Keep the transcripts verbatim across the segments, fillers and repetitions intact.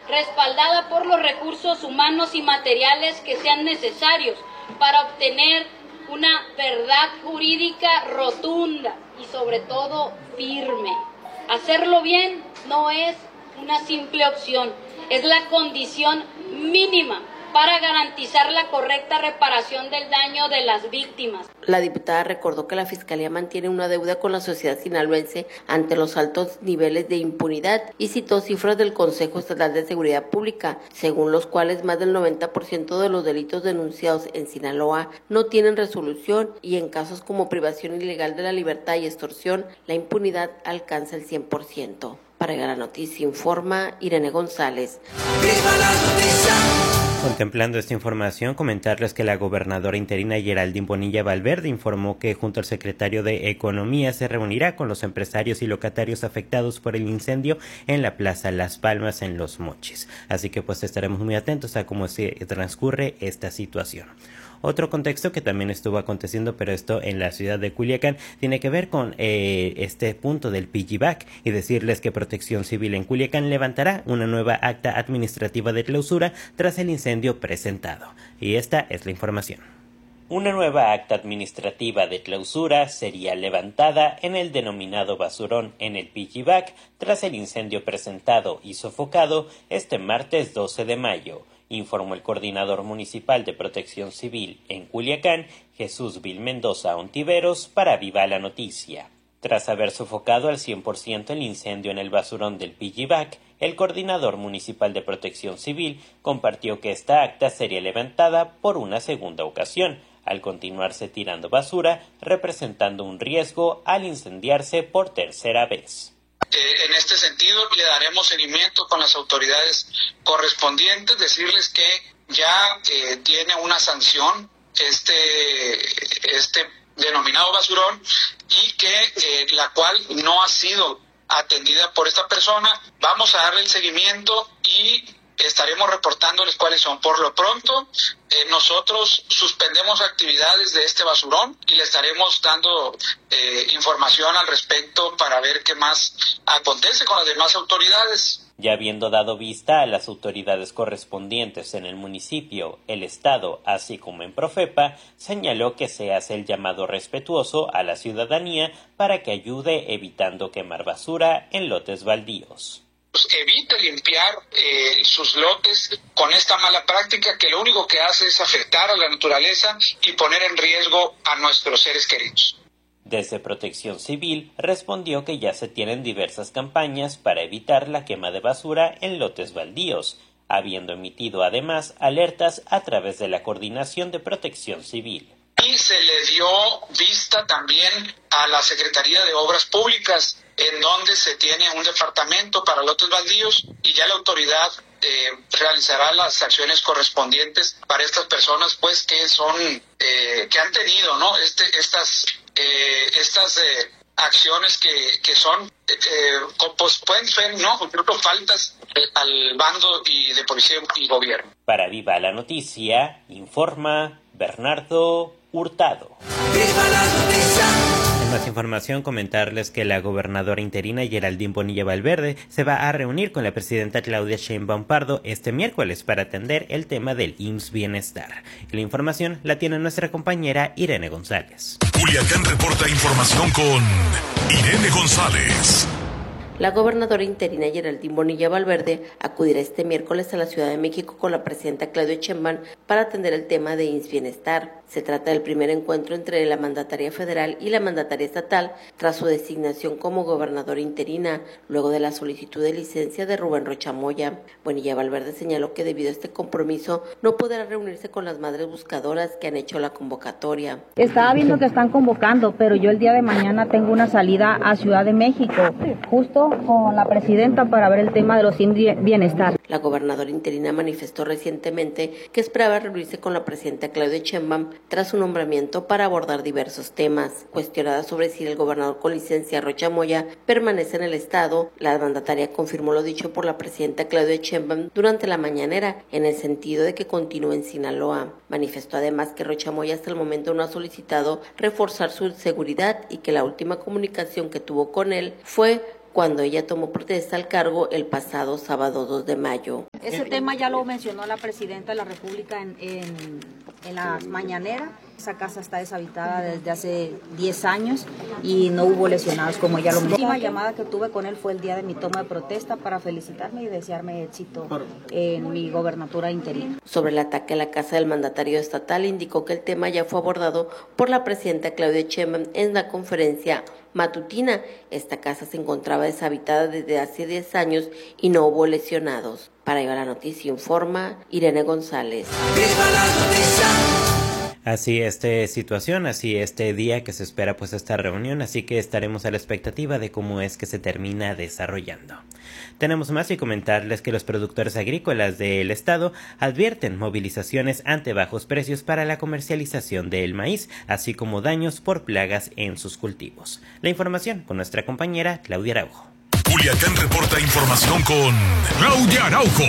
respaldada por los recursos humanos y materiales que sean necesarios para obtener una verdad jurídica rotunda y sobre todo firme. Hacerlo bien no es una simple opción, es la condición mínima para garantizar la correcta reparación del daño de las víctimas. La diputada recordó que la Fiscalía mantiene una deuda con la sociedad sinaloense ante los altos niveles de impunidad y citó cifras del Consejo Estatal de Seguridad Pública, según los cuales más del noventa por ciento de los delitos denunciados en Sinaloa no tienen resolución y en casos como privación ilegal de la libertad y extorsión, la impunidad alcanza el cien por ciento. Para la noticia informa Irene González. ¡Viva la noticia! Contemplando esta información, comentarles que la gobernadora interina Geraldine Bonilla Valverde informó que junto al secretario de Economía se reunirá con los empresarios y locatarios afectados por el incendio en la Plaza Las Palmas en Los Mochis. Así que pues estaremos muy atentos a cómo se transcurre esta situación. Otro contexto que también estuvo aconteciendo, pero esto en la ciudad de Culiacán, tiene que ver con eh, este punto del piggyback y decirles que Protección Civil en Culiacán levantará una nueva acta administrativa de clausura tras el incendio presentado. Y esta es la información. Una nueva acta administrativa de clausura sería levantada en el denominado basurón en el piggyback tras el incendio presentado y sofocado este martes doce de mayo. Informó el coordinador municipal de Protección Civil en Culiacán, Jesús Vil Mendoza Ontiveros, para Viva la Noticia. Tras haber sofocado al cien por ciento el incendio en el basurón del piggyback, el coordinador municipal de Protección Civil compartió que esta acta sería levantada por una segunda ocasión, al continuarse tirando basura, representando un riesgo al incendiarse por tercera vez. Eh, en este sentido, le daremos seguimiento con las autoridades correspondientes, decirles que ya eh, tiene una sanción este, este denominado basurón y que eh, la cual no ha sido atendida por esta persona. Vamos a darle el seguimiento y estaremos reportándoles cuáles son. Por lo pronto, eh, nosotros suspendemos actividades de este basurón y le estaremos dando eh, información al respecto para ver qué más acontece con las demás autoridades. Ya habiendo dado vista a las autoridades correspondientes en el municipio, el estado, así como en Profepa, señaló que se hace el llamado respetuoso a la ciudadanía para que ayude evitando quemar basura en lotes baldíos. Evite limpiar eh, sus lotes con esta mala práctica que lo único que hace es afectar a la naturaleza y poner en riesgo a nuestros seres queridos. Desde Protección Civil respondió que ya se tienen diversas campañas para evitar la quema de basura en lotes baldíos, habiendo emitido además alertas a través de la Coordinación de Protección Civil. Y se le dio vista también a la Secretaría de Obras Públicas, en donde se tiene un departamento para lotes baldíos y ya la autoridad eh, realizará las acciones correspondientes para estas personas, pues que son eh, que han tenido, ¿no? Este, estas eh, estas eh, acciones que que son eh, pues pueden ser, ¿no? Por ejemplo, faltas eh, al bando y de policía y gobierno. Para Viva la Noticia, informa Bernardo Hurtado. ¡Viva la noticia! En más información, comentarles que la gobernadora interina Geraldine Bonilla Valverde se va a reunir con la presidenta Claudia Sheinbaum Pardo este miércoles para atender el tema del I M S S Bienestar. Y la información la tiene nuestra compañera Irene González. Culiacán reporta información con Irene González. La gobernadora interina Geraldine Bonilla Valverde acudirá este miércoles a la Ciudad de México con la presidenta Claudia Sheinbaum para atender el tema de I M S S Bienestar. Se trata del primer encuentro entre la mandataria federal y la mandataria estatal tras su designación como gobernadora interina, luego de la solicitud de licencia de Rubén Rocha Moya. Bonilla Valverde señaló que debido a este compromiso no podrá reunirse con las madres buscadoras que han hecho la convocatoria. Estaba viendo que están convocando, pero yo el día de mañana tengo una salida a Ciudad de México, justo con la presidenta para ver el tema de los I M S S Bienestar. La gobernadora interina manifestó recientemente que esperaba reunirse con la presidenta Claudia Sheinbaum tras su nombramiento para abordar diversos temas. Cuestionada sobre si el gobernador con licencia Rocha Moya permanece en el estado, la mandataria confirmó lo dicho por la presidenta Claudia Sheinbaum durante la mañanera, en el sentido de que continúe en Sinaloa. Manifestó además que Rocha Moya hasta el momento no ha solicitado reforzar su seguridad y que la última comunicación que tuvo con él fue cuando ella tomó protesta al cargo el pasado sábado dos de mayo. Ese tema ya lo mencionó la presidenta de la República en, en, en la mañanera. Esa casa está deshabitada desde hace diez años y no hubo lesionados, como ella lo mencionó. La última llamada que tuve con él fue el día de mi toma de protesta para felicitarme y desearme éxito en mi gobernatura interina. Sobre el ataque a la casa del mandatario estatal, indicó que el tema ya fue abordado por la presidenta Claudia Sheinbaum en la conferencia matutina. Esta casa se encontraba deshabitada desde hace diez años y no hubo lesionados. Para Viva la Noticia informa Irene González. ¡Viva la noticia! Así este situación, así este día que se espera pues esta reunión, así que estaremos a la expectativa de cómo es que se termina desarrollando. Tenemos más y comentarles que los productores agrícolas del estado advierten movilizaciones ante bajos precios para la comercialización del maíz, así como daños por plagas en sus cultivos. La información con nuestra compañera Claudia Araujo. Culiacán reporta información con Claudia Araujo.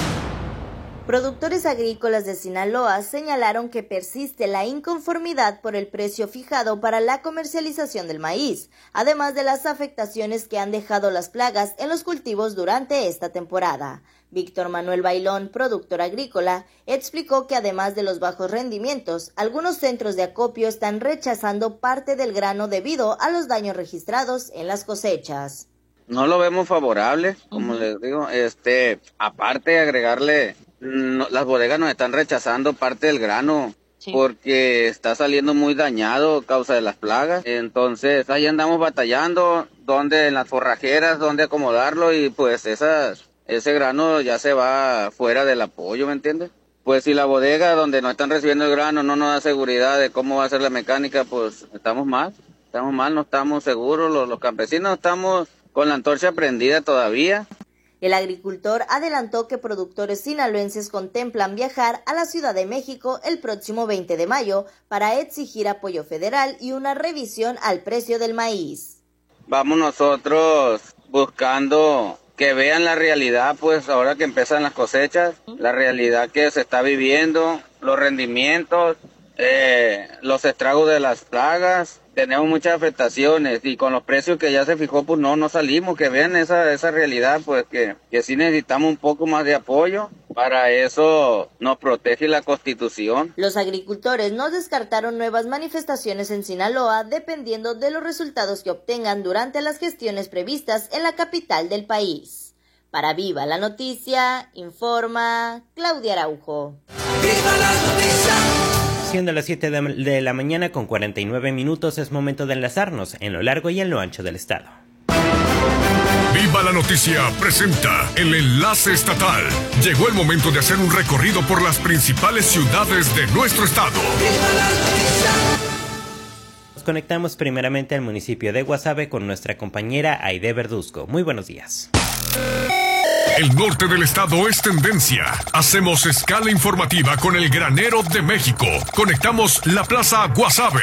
Productores agrícolas de Sinaloa señalaron que persiste la inconformidad por el precio fijado para la comercialización del maíz, además de las afectaciones que han dejado las plagas en los cultivos durante esta temporada. Víctor Manuel Bailón, productor agrícola, explicó que además de los bajos rendimientos, algunos centros de acopio están rechazando parte del grano debido a los daños registrados en las cosechas. No lo vemos favorable, como uh-huh. les digo, este, aparte de agregarle, no, las bodegas nos están rechazando parte del grano, sí, porque está saliendo muy dañado a causa de las plagas. Entonces ahí andamos batallando, donde en las forrajeras, donde acomodarlo, y pues esas, ese grano ya se va fuera del apoyo, ¿me entiendes? Pues si la bodega donde nos están recibiendo el grano no nos da seguridad de cómo va a ser la mecánica, pues estamos mal, estamos mal, no estamos seguros, los, los campesinos estamos con la antorcha prendida todavía. El agricultor adelantó que productores sinaloenses contemplan viajar a la Ciudad de México el próximo veinte de mayo para exigir apoyo federal y una revisión al precio del maíz. Vamos nosotros buscando que vean la realidad, pues ahora que empiezan las cosechas, la realidad que se está viviendo, los rendimientos, eh, los estragos de las plagas. Tenemos muchas afectaciones y con los precios que ya se fijó, pues no, no salimos, que vean esa, esa realidad, pues que, que sí necesitamos un poco más de apoyo. Para eso nos protege la Constitución. Los agricultores no descartaron nuevas manifestaciones en Sinaloa dependiendo de los resultados que obtengan durante las gestiones previstas en la capital del país. Para Viva la Noticia, informa Claudia Araujo. ¡Viva la noticia! Siendo las siete de la mañana con cuarenta y nueve minutos, es momento de enlazarnos en lo largo y en lo ancho del estado. Viva la Noticia presenta el enlace estatal. Llegó el momento de hacer un recorrido por las principales ciudades de nuestro estado. ¡Viva la noticia! Nos conectamos primeramente al municipio de Guasave con nuestra compañera Aide Verduzco. Muy buenos días. El norte del estado es tendencia. Hacemos escala informativa con el granero de México. Conectamos la Plaza Guasave.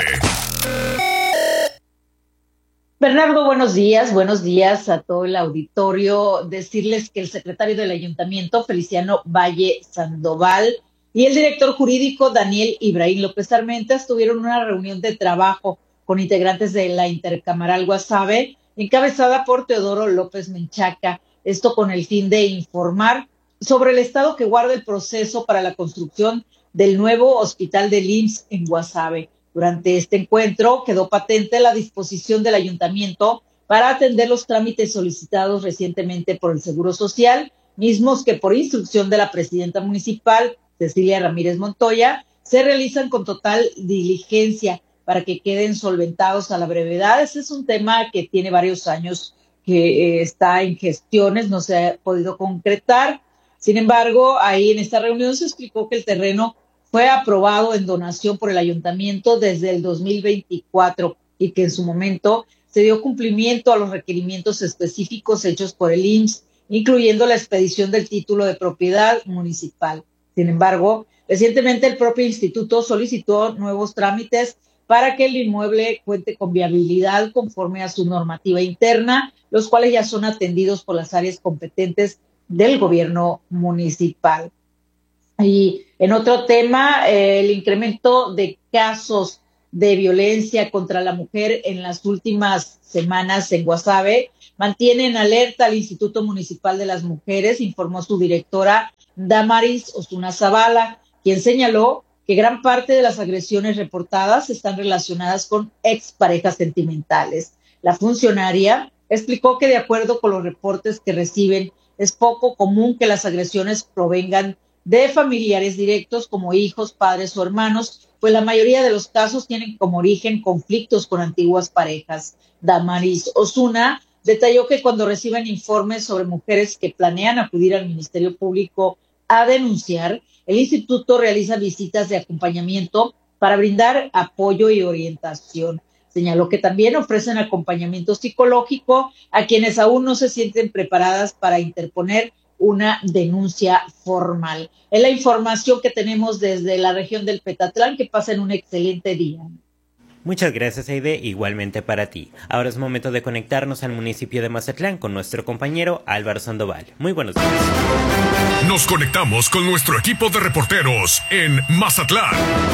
Bernardo, buenos días. Buenos días a todo el auditorio. Decirles que el secretario del Ayuntamiento, Feliciano Valle Sandoval, y el director jurídico, Daniel Ibrahim López Armentas, tuvieron una reunión de trabajo con integrantes de la Intercamaral Guasave, encabezada por Teodoro López Menchaca. Esto con el fin de informar sobre el estado que guarda el proceso para la construcción del nuevo hospital del I M S S en Guasave. Durante este encuentro quedó patente la disposición del ayuntamiento para atender los trámites solicitados recientemente por el Seguro Social, mismos que por instrucción de la presidenta municipal, Cecilia Ramírez Montoya, se realizan con total diligencia para que queden solventados a la brevedad. Ese es un tema que tiene varios años que eh, está en gestiones, no se ha podido concretar. Sin embargo, ahí en esta reunión se explicó que el terreno fue aprobado en donación por el ayuntamiento desde el dos mil veinticuatro y que en su momento se dio cumplimiento a los requerimientos específicos hechos por el I M S S, incluyendo la expedición del título de propiedad municipal. Sin embargo, recientemente el propio instituto solicitó nuevos trámites para que el inmueble cuente con viabilidad conforme a su normativa interna, los cuales ya son atendidos por las áreas competentes del gobierno municipal. Y en otro tema, eh, el incremento de casos de violencia contra la mujer en las últimas semanas en Guasave mantiene en alerta al Instituto Municipal de las Mujeres, informó su directora Damaris Osuna Zavala, quien señaló que gran parte de las agresiones reportadas están relacionadas con exparejas sentimentales. La funcionaria explicó que de acuerdo con los reportes que reciben, es poco común que las agresiones provengan de familiares directos como hijos, padres o hermanos, pues la mayoría de los casos tienen como origen conflictos con antiguas parejas. Damaris Osuna detalló que cuando reciben informes sobre mujeres que planean acudir al Ministerio Público a denunciar, el instituto realiza visitas de acompañamiento para brindar apoyo y orientación. Señaló que también ofrecen acompañamiento psicológico a quienes aún no se sienten preparadas para interponer una denuncia formal. Es la información que tenemos desde la región del Petatlán. Que pasen un excelente día. Muchas gracias, Aide, igualmente para ti. Ahora es momento de conectarnos al municipio de Mazatlán con nuestro compañero Álvaro Sandoval. Muy buenos días. Nos conectamos con nuestro equipo de reporteros en Mazatlán.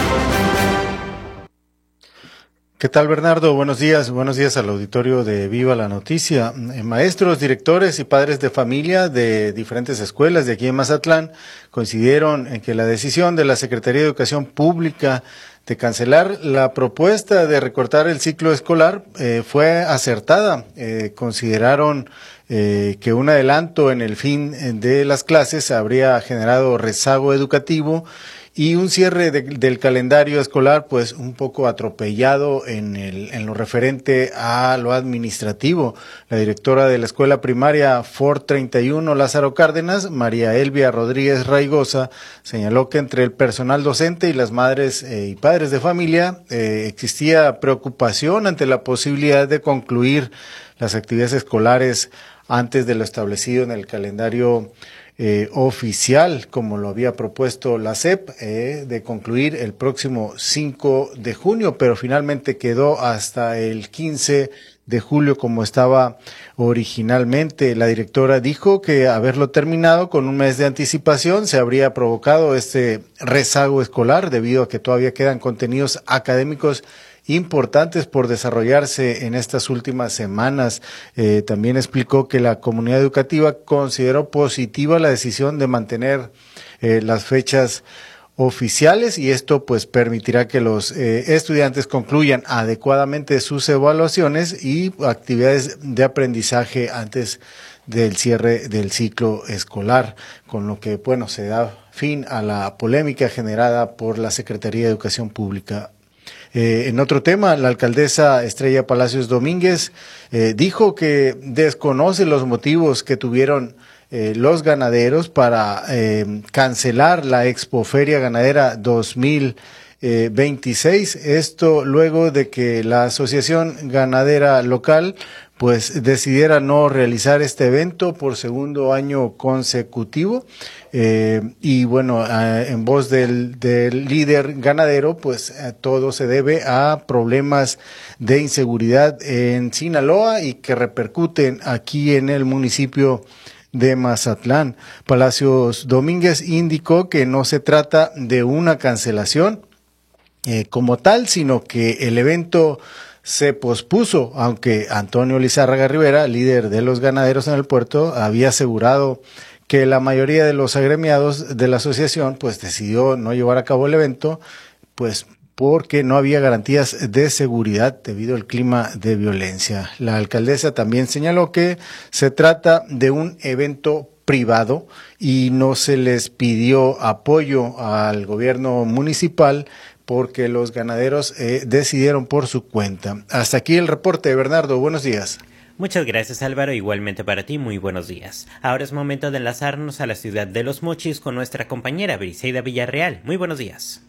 ¿Qué tal, Bernardo? Buenos días, buenos días al auditorio de Viva la Noticia. Maestros, directores y padres de familia de diferentes escuelas de aquí en Mazatlán coincidieron en que la decisión de la Secretaría de Educación Pública de cancelar la propuesta de recortar el ciclo escolar eh, fue acertada. Eh, consideraron eh, que un adelanto en el fin de las clases habría generado rezago educativo y un cierre de, del calendario escolar pues un poco atropellado en el en lo referente a lo administrativo. La directora de la escuela primaria Ford treinta y uno Lázaro Cárdenas, María Elvia Rodríguez Raigosa, señaló que entre el personal docente y las madres eh, y padres de familia eh, existía preocupación ante la posibilidad de concluir las actividades escolares antes de lo establecido en el calendario Eh, oficial, como lo había propuesto la S E P, eh, de concluir el próximo cinco de junio, pero finalmente quedó hasta el quince de julio como estaba originalmente. La directora dijo que haberlo terminado con un mes de anticipación se habría provocado este rezago escolar debido a que todavía quedan contenidos académicos importantes por desarrollarse en estas últimas semanas. Eh, también explicó que la comunidad educativa consideró positiva la decisión de mantener eh, las fechas oficiales y esto pues permitirá que los eh, estudiantes concluyan adecuadamente sus evaluaciones y actividades de aprendizaje antes del cierre del ciclo escolar, con lo que bueno se da fin a la polémica generada por la Secretaría de Educación Pública. Eh, en otro tema, la alcaldesa Estrella Palacios Domínguez eh, dijo que desconoce los motivos que tuvieron eh, los ganaderos para eh, cancelar la Expoferia Ganadera dos mil veintiséis. Esto luego de que la Asociación Ganadera Local pues decidiera no realizar este evento por segundo año consecutivo. Eh, y bueno, eh, en voz del, del líder ganadero, pues eh, todo se debe a problemas de inseguridad en Sinaloa y que repercuten aquí en el municipio de Mazatlán. Palacios Domínguez indicó que no se trata de una cancelación eh, como tal, sino que el evento se pospuso, aunque Antonio Lizárraga Rivera, líder de los ganaderos en el puerto, había asegurado que la mayoría de los agremiados de la asociación pues decidió no llevar a cabo el evento, pues porque no había garantías de seguridad debido al clima de violencia. La alcaldesa también señaló que se trata de un evento privado y no se les pidió apoyo al gobierno municipal porque los ganaderos eh, decidieron por su cuenta. Hasta aquí el reporte, Bernardo. Buenos días. Muchas gracias, Álvaro. Igualmente para ti, muy buenos días. Ahora es momento de enlazarnos a la ciudad de Los Mochis con nuestra compañera Briseida Villarreal. Muy buenos días.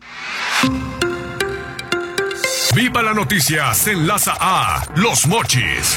Viva la Noticia se enlaza a Los Mochis.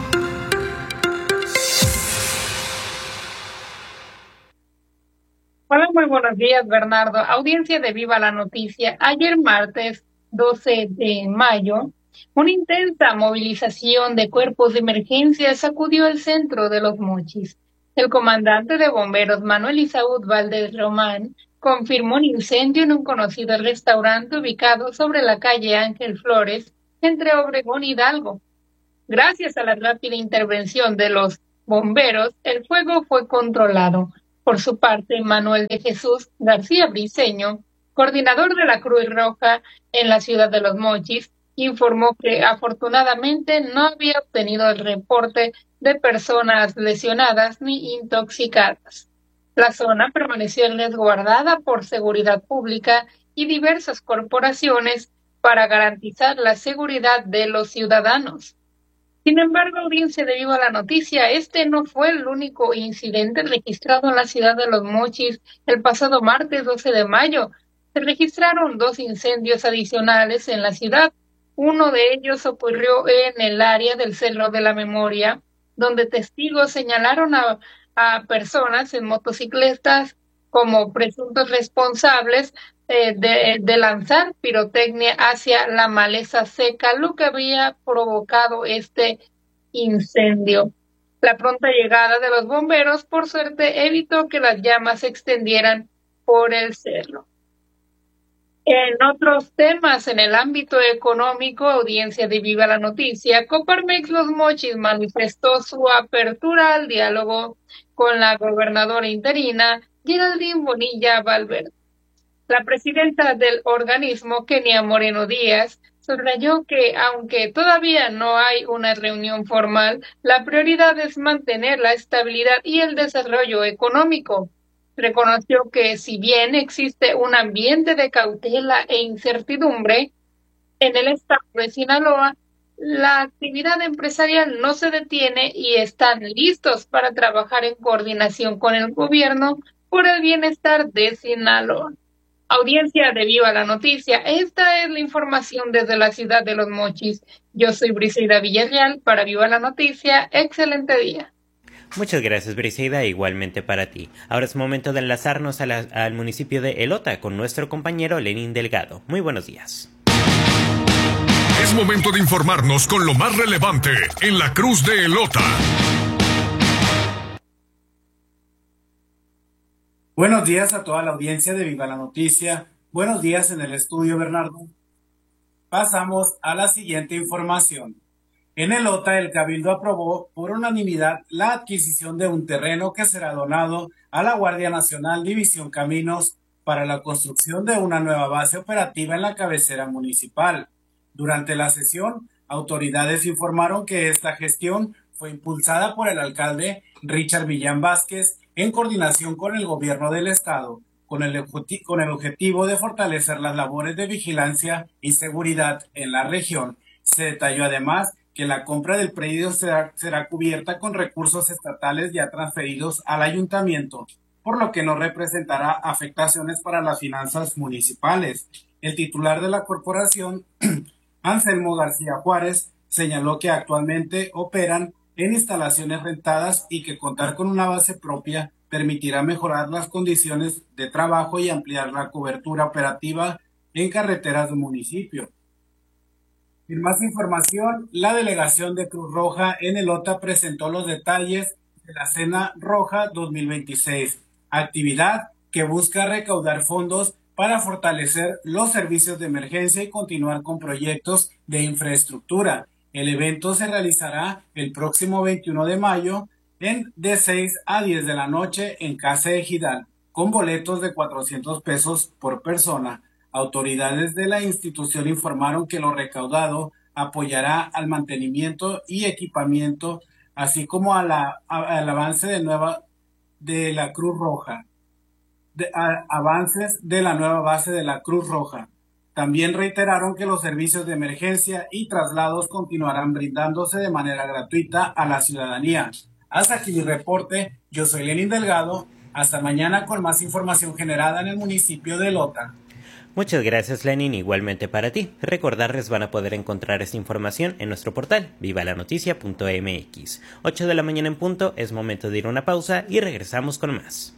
Hola, muy buenos días, Bernardo. Audiencia de Viva la Noticia. Ayer martes doce de mayo, una intensa movilización de cuerpos de emergencia sacudió el centro de Los Mochis. El comandante de bomberos Manuel Isaúd Valdés Román confirmó un incendio en un conocido restaurante ubicado sobre la calle Ángel Flores, entre Obregón y Hidalgo. Gracias a la rápida intervención de los bomberos, el fuego fue controlado. Por su parte, Manuel de Jesús García Briceño, coordinador de la Cruz Roja en la ciudad de Los Mochis, informó que afortunadamente no había obtenido el reporte de personas lesionadas ni intoxicadas. La zona permaneció resguardada por seguridad pública y diversas corporaciones para garantizar la seguridad de los ciudadanos. Sin embargo, audiencia de Viva la Noticia, este no fue el único incidente registrado en la ciudad de Los Mochis el pasado martes doce de mayo. Se registraron dos incendios adicionales en la ciudad. Uno de ellos ocurrió en el área del Cerro de la Memoria, donde testigos señalaron a, a personas en motocicletas como presuntos responsables eh, de, de lanzar pirotecnia hacia la maleza seca, lo que había provocado este incendio. La pronta llegada de los bomberos, por suerte, evitó que las llamas se extendieran por el cerro. En otros temas, en el ámbito económico, audiencia de Viva la Noticia, Coparmex Los Mochis manifestó su apertura al diálogo con la gobernadora interina, Geraldine Bonilla Valverde. La presidenta del organismo, Kenia Moreno Díaz, subrayó que, aunque todavía no hay una reunión formal, la prioridad es mantener la estabilidad y el desarrollo económico. Reconoció que si bien existe un ambiente de cautela e incertidumbre en el estado de Sinaloa, la actividad empresarial no se detiene y están listos para trabajar en coordinación con el gobierno por el bienestar de Sinaloa. Audiencia de Viva la Noticia, esta es la información desde la ciudad de Los Mochis. Yo soy Briseida Villarreal para Viva la Noticia. Excelente día. Muchas gracias, Briseida, igualmente para ti. Ahora es momento de enlazarnos a la, al municipio de Elota con nuestro compañero Lenín Delgado. Muy buenos días. Es momento de informarnos con lo más relevante en la Cruz de Elota. Buenos días a toda la audiencia de Viva la Noticia. Buenos días en el estudio, Bernardo. Pasamos a la siguiente información. En Elota, el Cabildo aprobó por unanimidad la adquisición de un terreno que será donado a la Guardia Nacional División Caminos para la construcción de una nueva base operativa en la cabecera municipal. Durante la sesión, autoridades informaron que esta gestión fue impulsada por el alcalde Richard Villán Vázquez en coordinación con el gobierno del estado, con el, con el objetivo de fortalecer las labores de vigilancia y seguridad en la región. Se detalló además que la compra del predio será, será cubierta con recursos estatales ya transferidos al ayuntamiento, por lo que no representará afectaciones para las finanzas municipales. El titular de la corporación, Anselmo García Juárez, señaló que actualmente operan en instalaciones rentadas y que contar con una base propia permitirá mejorar las condiciones de trabajo y ampliar la cobertura operativa en carreteras del municipio. Sin más información, la delegación de Cruz Roja en Elota presentó los detalles de la Cena Roja dos mil veintiséis, actividad que busca recaudar fondos para fortalecer los servicios de emergencia y continuar con proyectos de infraestructura. El evento se realizará el próximo veintiuno de mayo en de seis a diez de la noche en Casa Ejidal, con boletos de cuatrocientos pesos por persona. Autoridades de la institución informaron que lo recaudado apoyará al mantenimiento y equipamiento, así como a la, a, al avance de, nueva, de la Cruz Roja, de, a, avances de la nueva base de la Cruz Roja. También reiteraron que los servicios de emergencia y traslados continuarán brindándose de manera gratuita a la ciudadanía. Hasta aquí mi reporte. Yo soy Lenín Delgado. Hasta mañana con más información generada en el municipio de Elota. Muchas gracias, Lenin, igualmente para ti. Recordarles van a poder encontrar esta información en nuestro portal viva la noticia punto m x. ocho de la mañana en punto, es momento de ir a una pausa y regresamos con más.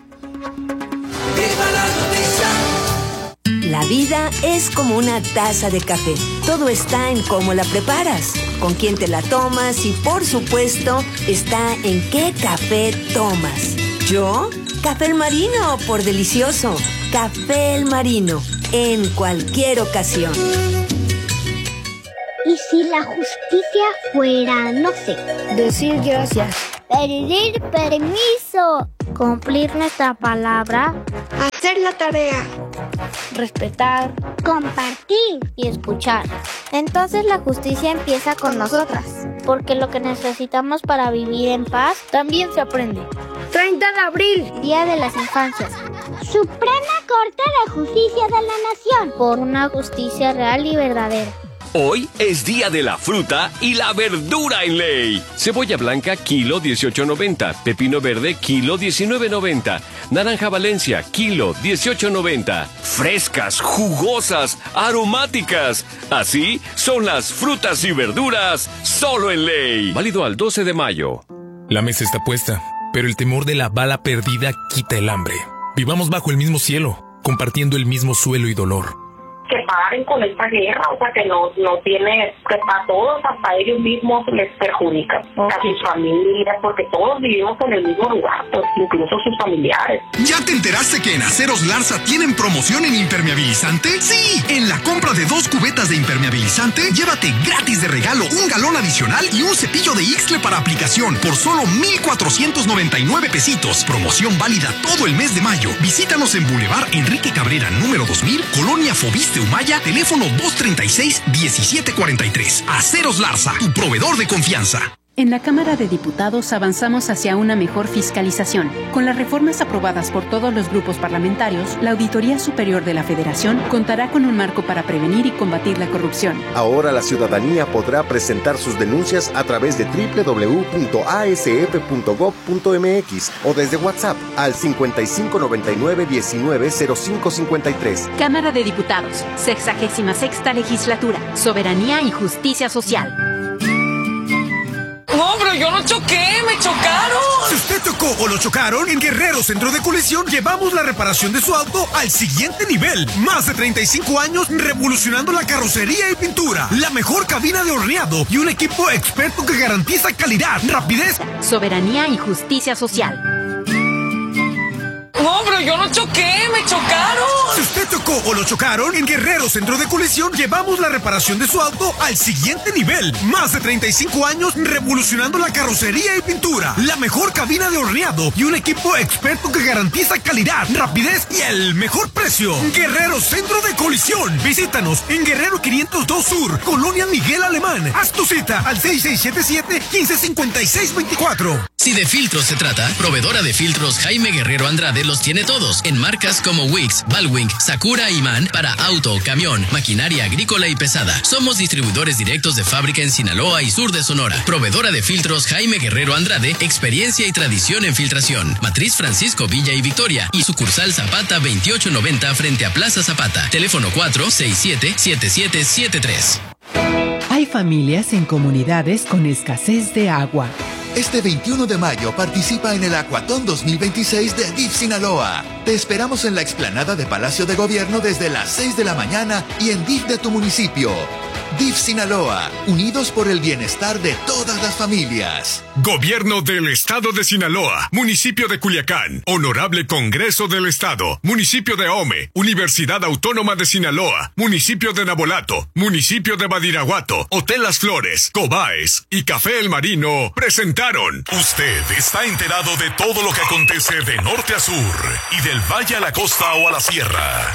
¡Viva la noticia! La vida es como una taza de café. Todo está en cómo la preparas, con quién te la tomas y, por supuesto, está en qué café tomas. ¿Yo? Café El Marino, por delicioso. Café El Marino, en cualquier ocasión. ¿Y Si la justicia fuera, no sé, decir gracias, pedir permiso, cumplir nuestra palabra, hacer la tarea, respetar, compartir y escuchar. Entonces la justicia empieza con nosotras, porque lo que necesitamos para vivir en paz también se aprende. treinta de abril, Día de las Infancias. Suprema Corte de Justicia de la Nación, por una justicia real y verdadera. Hoy es día de la fruta y la verdura en ley. Cebolla blanca, kilo dieciocho noventa. Pepino verde, kilo diecinueve noventa. Naranja Valencia, kilo dieciocho noventa. Frescas, jugosas, aromáticas. Así son las frutas y verduras solo en ley. Válido al doce de mayo. La mesa está puesta, pero el temor de la bala perdida quita el hambre. Vivamos bajo el mismo cielo, compartiendo el mismo suelo y dolor. Que paren con esta guerra, o sea, que no, no tiene, que para todos, hasta ellos mismos les perjudica, okay. A sus familias, porque todos vivimos en el mismo lugar, pues, incluso sus familiares. ¿Ya te enteraste que en Aceros Larza tienen promoción en impermeabilizante? Sí, en la compra de dos cubetas de impermeabilizante, llévate gratis de regalo un galón adicional y un cepillo de Ixtle para aplicación por solo mil cuatrocientos noventa y nueve pesitos. Promoción válida todo el mes de mayo. Visítanos en Boulevard Enrique Cabrera, número dos mil, Colonia Fobiste Humaya, teléfono dos treinta y seis, diecisiete cuarenta y tres. Aceros Larza, tu proveedor de confianza. En la Cámara de Diputados avanzamos hacia una mejor fiscalización. Con las reformas aprobadas por todos los grupos parlamentarios, la Auditoría Superior de la Federación contará con un marco para prevenir y combatir la corrupción. Ahora la ciudadanía podrá presentar sus denuncias a través de doble u doble u doble u punto a s f punto gob punto m x o desde WhatsApp al cincuenta y cinco noventa y nueve diecinueve cero cinco cincuenta y tres. Cámara de Diputados, sexagésima sexta Legislatura, Soberanía y Justicia Social. No, pero yo no choqué, me chocaron. Si usted chocó o lo chocaron, en Guerrero Centro de Colisión llevamos la reparación de su auto al siguiente nivel. Más de treinta y cinco años revolucionando la carrocería y pintura. La mejor cabina de horneado y un equipo experto que garantiza calidad, rapidez, soberanía y justicia social. No, pero yo no choqué, me chocaron. Si usted chocó o lo chocaron, en Guerrero Centro de Colisión llevamos la reparación de su auto al siguiente nivel. Más de treinta y cinco años revolucionando la carrocería y pintura. La mejor cabina de horneado y un equipo experto que garantiza calidad, rapidez y el mejor precio. Guerrero Centro de Colisión. Visítanos en Guerrero quinientos dos Sur, Colonia Miguel Alemán. Haz tu cita al seis seis siete siete, uno cinco cinco seis dos cuatro. Si de filtros se trata, proveedora de filtros Jaime Guerrero Andrade los tiene todos, en marcas como Wix, Balwing, Sakura y Man para auto, camión, maquinaria agrícola y pesada. Somos distribuidores directos de fábrica en Sinaloa y sur de Sonora. Proveedora de filtros Jaime Guerrero Andrade, experiencia y tradición en filtración. Matriz Francisco Villa y Victoria y sucursal Zapata veintiocho noventa frente a Plaza Zapata. Teléfono cuatro seis siete, siete siete siete tres. Hay familias en comunidades con escasez de agua. Este veintiuno de mayo participa en el Acuatón dos mil veintiséis de D I F Sinaloa. Te esperamos en la explanada de Palacio de Gobierno desde las seis de la mañana y en D I F de tu municipio. D I F Sinaloa, unidos por el bienestar de todas las familias. Gobierno del Estado de Sinaloa, Municipio de Culiacán, Honorable Congreso del Estado, Municipio de Ahome, Universidad Autónoma de Sinaloa, Municipio de Nabolato, Municipio de Badiraguato, Hotel Las Flores, Cobaes y Café El Marino presentaron. Usted está enterado de todo lo que acontece de norte a sur y del valle a la costa o a la sierra.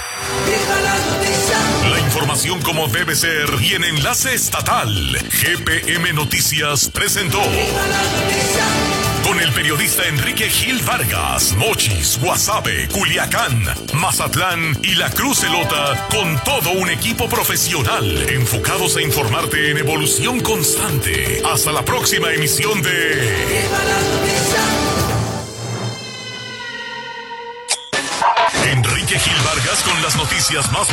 La información como debe ser y en enlace estatal. G P M Noticias presentó. Con el periodista Enrique Gil Vargas, Mochis, Guasave, Culiacán, Mazatlán y La Cruz Elota, con todo un equipo profesional enfocados a informarte en evolución constante. Hasta la próxima emisión de Enrique Gil Vargas con las noticias más